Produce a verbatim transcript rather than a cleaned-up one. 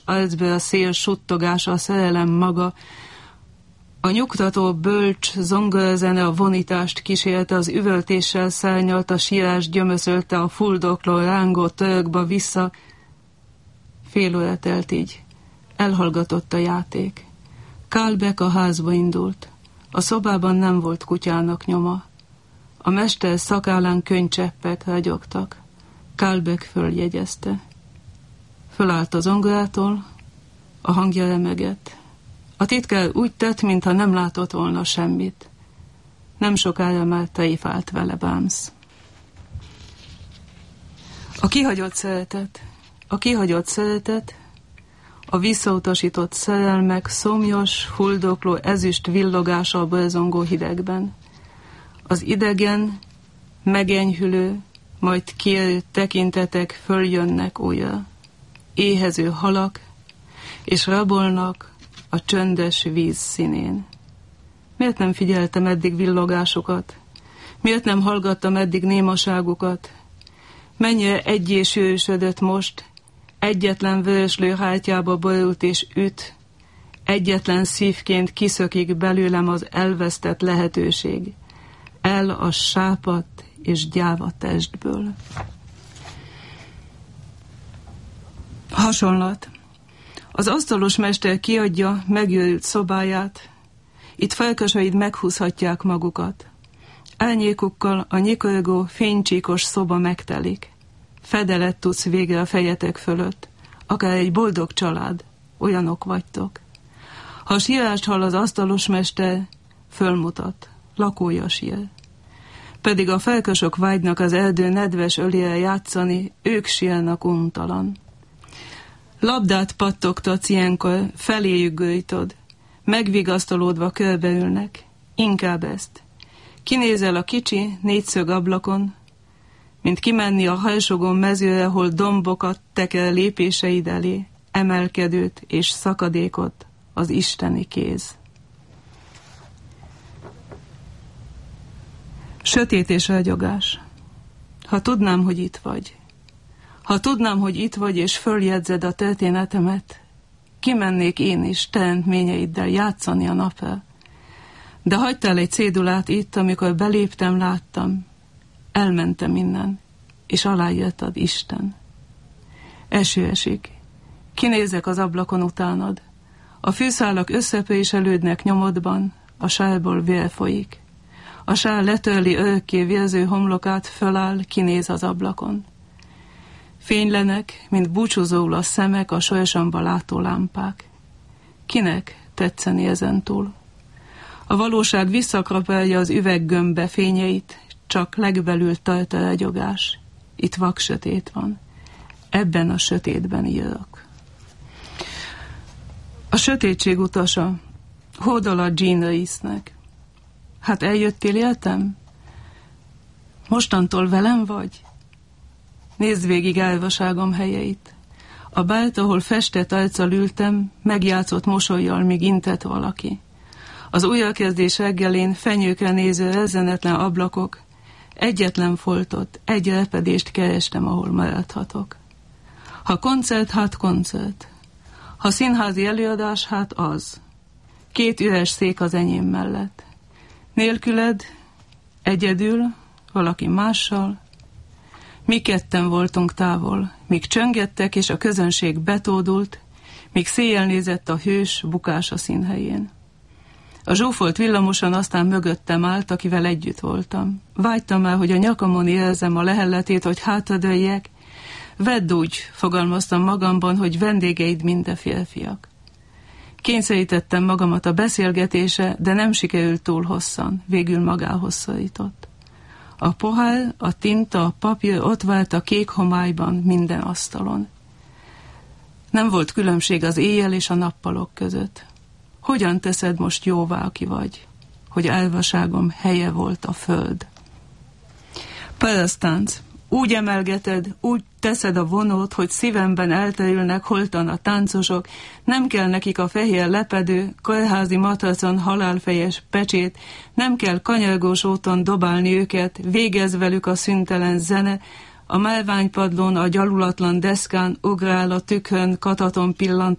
arcba a szél suttogása, a szerelem maga. A nyugtató bölcs zongorazene a vonítást kísérte, az üvöltéssel szárnyalt, a sírás gyömöszölte a fuldokló, rángó törökba vissza. Fél óra telt így. Elhallgatott a játék. Kálbek a házba indult. A szobában nem volt kutyának nyoma. A mester szakállán könycseppek ragyogtak. Kálbek följegyezte. Fölállt az zongorától, a hangja remegett. A titkár úgy tett, mintha nem látott volna semmit. Nem sokára már tréfált vele Brahms. A kihagyott szeretet, a kihagyott szeretet, a visszautasított szerelmek szomjas, fuldokló ezüst villogása a borzongó hidegben. Az idegen, megenyhülő, majd kérő tekintetek följönnek újra. Éhező halak, és rabolnak a csöndes víz színén. Miért nem figyeltem eddig villogásokat? Miért nem hallgattam eddig némaságukat? Mennyire egyé sűrűsödött most, egyetlen vöröslő hátjába borult és üt, egyetlen szívként kiszökik belőlem az elvesztett lehetőség, el a sápadt és gyáva testből. Hasonlat. Az asztalos mester kiadja megőrült szobáját, itt felkösaid meghúzhatják magukat. Árnyékukkal a nyikorgó, fénycsíkos szoba megtelik. Fedelet tudsz végre a fejetek fölött, akár egy boldog család, olyanok vagytok. Ha sírást hall az asztalos mester, fölmutat, lakója sír. Pedig a felkösök vágynak az erdő nedves ölére játszani, ők sírnak untalan. Labdát pattogtatsz ilyenkor, feléjük gőjtod, megvigasztalódva körbeülnek, inkább ezt. Kinézel a kicsi, négyszög ablakon, mint kimenni a hajsogó mezőre, hol dombokat teker lépéseid elé, emelkedőt és szakadékot az isteni kéz. Sötét és ragyogás. Ha tudnám, hogy itt vagy, ha tudnám, hogy itt vagy, és följegyzed a történetemet, kimennék én is teremtményeiddel játszani a napra. De hagytál egy cédulát itt, amikor beléptem, láttam. Elmentem innen, és alájött ad Isten. Eső esik. Kinézek az ablakon utánad. A fűszálak összepréselődnek nyomodban, a sárból vér folyik. A sár letörli örökké vérző homlokát, föláll, kinéz az ablakon. Fénylenek, mint búcsúzóul a szemek, a sorsamba látó lámpák. Kinek tetszeni ezentúl? A valóság visszakrapálja az üveggömbbe fényeit, csak legbelül tart a ragyogás. Itt vak sötét van. Ebben a sötétben írok. A sötétség utasa. Hódol a Jean Reisnek. Hát eljöttél, éltem? Mostantól velem vagy? Nézd végig álvaságom helyeit. A bárt, ahol festett arccal ültem, megjátszott mosollyal, míg intett valaki. Az újrakezdés reggelén fenyőkre néző rezzenetlen ablakok, egyetlen foltot, egy repedést kerestem, ahol maradhatok. Ha koncert, hát koncert. Ha színházi előadás, hát az. Két üres szék az enyém mellett. Nélküled, egyedül, valaki mással. Mi ketten voltunk távol, míg csöngettek, és a közönség betódult, míg széjjel nézett a hős bukás a színhelyén. A zsúfolt villamoson aztán mögöttem állt, akivel együtt voltam. Vágytam el, hogy a nyakamon érzem a lehelletét, hogy hátradőljek. Vedd úgy, fogalmaztam magamban, hogy vendégeid mind férfiak. Kényszerítettem magamat a beszélgetése, de nem sikerült túl hosszan, végül magához szorított. A pohár, a tinta, a papír ott vált a kék homályban minden asztalon. Nem volt különbség az éjjel és a nappalok között. Hogyan teszed most jóvá, aki vagy, hogy álvaságom helye volt a föld? Parasztánc, úgy emelgeted, úgy teszed a vonót, hogy szívemben elterülnek holtan a táncosok, nem kell nekik a fehér lepedő, kórházi matracon halálfejes pecsét, nem kell kanyargós úton dobálni őket, végez velük a szüntelen zene, A mellványpadlón, a gyalulatlan deszkán ugrál a tükhön kataton pillantása,